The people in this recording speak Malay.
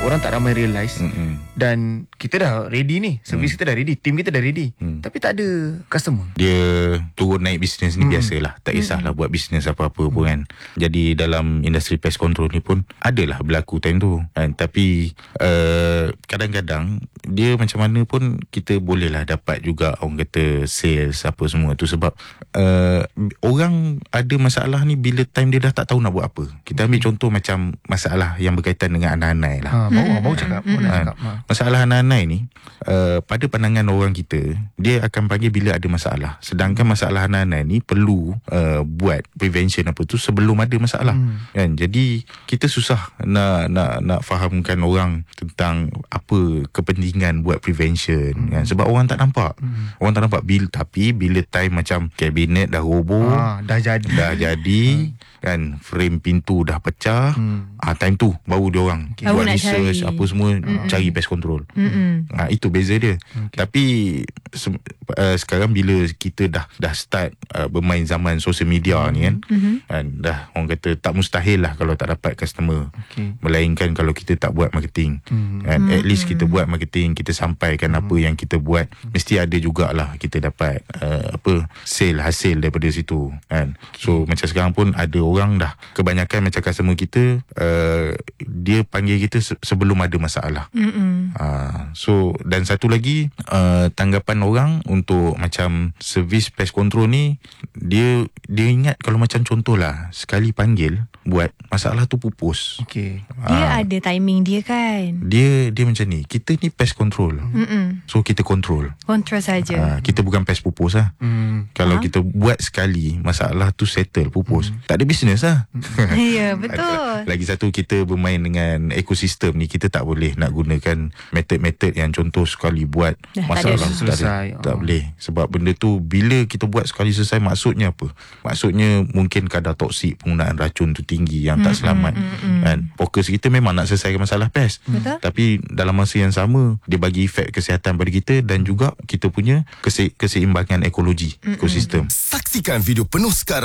orang tak ramai realise. Dan kita dah ready ni, servis kita dah ready, team kita dah ready, tapi tak ada customer. Dia turun naik bisnes ni biasalah. Tak kisahlah buat bisnes apa-apa pun kan. Jadi dalam industri pest control ni pun adalah berlaku time tu kan. Tapi kadang-kadang dia macam mana pun kita bolehlah dapat juga orang kata sales apa semua tu. Sebab orang ada masalah ni bila time dia dah tak tahu nak buat apa. Kita ambil contoh macam masalah yang berkaitan dengan anak-anak lah. Baru cakap. Masalah anak-anak ni pada pandangan orang kita, dia akan panggil bila ada masalah. Sedangkan masalah anak-anak ni perlu buat prevention apa tu sebelum ada masalah kan. Jadi kita susah nak fahamkan orang tentang apa kepentingan buat prevention kan. Sebab orang tak nampak. Orang tak nampak tapi bila time macam kabinet dah roboh, dah jadi kan, frame pintu dah pecah, time tu baru dia orang buat research apa semua, cari pest control. Itu beza dia. Tapi sekarang bila kita dah start bermain zaman social media ni kan, dah orang kata tak mustahil lah kalau tak dapat customer. Melainkan kalau kita tak buat marketing kan, at least kita buat marketing, kita sampaikan apa yang kita buat, mesti ada jugalah kita dapat hasil daripada situ kan. So macam sekarang pun ada orang dah, kebanyakan macam customer kita dia panggil kita sebelum ada masalah. So dan satu lagi tanggapan orang untuk macam servis pest control ni, dia ingat kalau macam contohlah sekali panggil buat, masalah tu pupus. Dia ada timing dia kan. Dia macam ni, kita ni pest control. So kita control saja. Kita bukan pest pupus lah. Kalau kita buat sekali masalah tu settle pupus, tak ada bisnes lah. Ya, betul. Lagi satu, kita bermain dengan ekosistem ni. Kita tak boleh nak gunakan metod-metod yang contoh sekali buat masalah selesai. Tak boleh. Sebab benda tu bila kita buat sekali selesai, maksudnya apa? Maksudnya mungkin kadar toksik, penggunaan racun tu tinggi yang tak selamat kan. Fokus kita memang nak selesaikan masalah pest, tapi dalam masa yang sama dia bagi efek kesihatan pada kita dan juga kita punya keseimbangan ekologi ekosistem. Saksikan video penuh sekarang